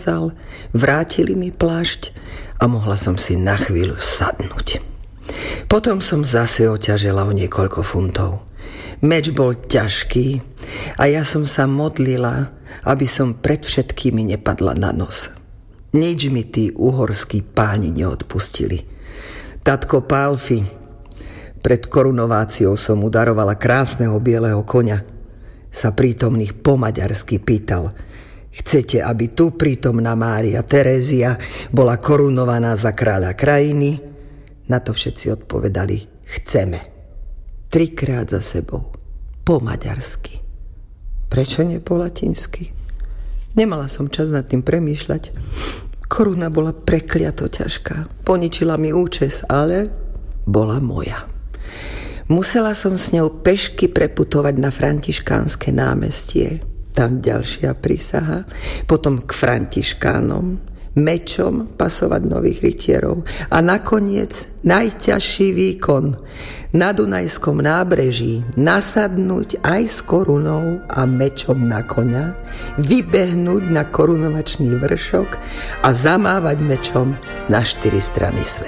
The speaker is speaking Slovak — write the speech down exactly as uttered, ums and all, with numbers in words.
rozviazal, vrátili mi plášť a mohla som si na chvíľu sadnúť. Potom som zase oťažela o niekoľko funtov. Meč bol ťažký a ja som sa modlila, aby som pred všetkými nepadla na nos. Nič mi tí uhorskí páni neodpustili. Tatko Pálfi, pred korunováciou som mu darovala krásneho bieleho koňa. Sa prítomných po maďarsky pýtal: chcete, aby tu prítomná Mária Terézia bola korunovaná za kráľa krajiny? Na to všetci odpovedali: chceme. Trikrát za sebou, po maďarsky. Prečo nie po latinsky? Nemala som čas nad tým premýšľať. Koruna bola prekliato ťažká. Poničila mi účes, ale bola moja. Musela som s ňou pešky preputovať na Františkánske námestie. Tam ďalšia prísaha. Potom k Františkánom. Mečom pasovať nových rytierov. A nakoniec najťažší výkon. Na Dunajskom nábreží nasadnúť aj s korunou a mečom na koňa, vybehnúť na korunovačný vršok a zamávať mečom na štyri strany sveta.